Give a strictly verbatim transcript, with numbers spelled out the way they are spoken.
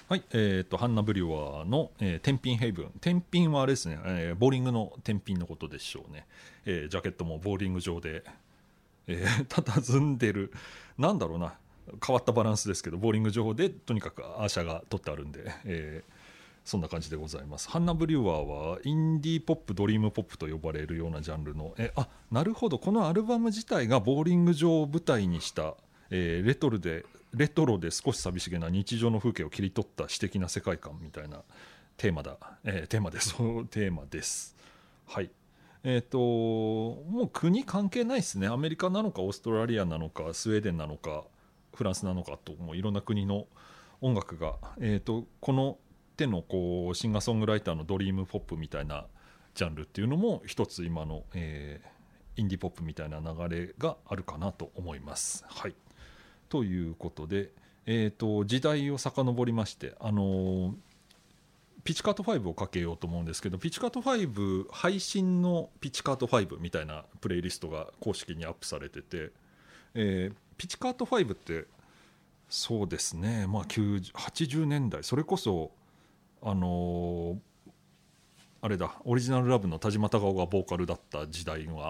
はい、えー、とハンナ・ブリュワーの、えー、天品ヘイブン。天品はあれですね、えーボーリングの天品のことでしょうね。えージャケットもボーリング場で、えー、佇んでる、なんだろうな、変わったバランスですけど、ボーリング場でとにかくアーシャが取ってあるんで、えーそんな感じでございます。ハンナ・ブリュワーはインディーポップ、ドリームポップと呼ばれるようなジャンルの、えあなるほど、このアルバム自体がボーリング場を舞台にした、えーレトロでレトロで少し寂しげな日常の風景を切り取った詩的な世界観みたいなテーマだ、えーテーマです。そのテーマです。はい。えっ、ともう国関係ないですね。アメリカなのかオーストラリアなのかスウェーデンなのかフランスなのかと、もういろんな国の音楽が、えー、とこの手のこうシンガーソングライターのドリームポップみたいなジャンルっていうのも一つ今の、えーインディーポップみたいな流れがあるかなと思います。はい。ということで、えー、と時代を遡りまして、あのーピチカートファイブをかけようと思うんですけど、ピチカートファイブ配信のピチカートファイブみたいなプレイリストが公式にアップされてて、えーピチカートファイブってそうですね、まあ、きゅうじゅうはちじゅうねんだい、それこそあのーあれだ、オリジナルラブの田島隆夫がボーカルだった時代が